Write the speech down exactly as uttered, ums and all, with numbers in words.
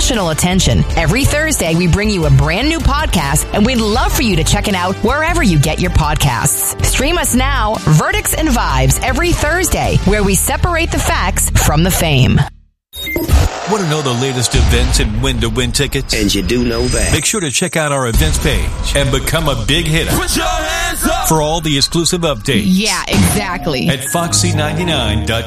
national attention. Every Thursday, we bring you a brand new podcast, and we'd love for you to check it out wherever you get your podcasts. Stream us now, Verdicts and Vibes, every Thursday, where we separate the facts from the fame. Want to know the latest events and when to win tickets? And you do know that. Make sure to check out our events page and become a big hitter. Put your hands up for all the exclusive updates. Yeah, exactly. At foxy ninety-nine dot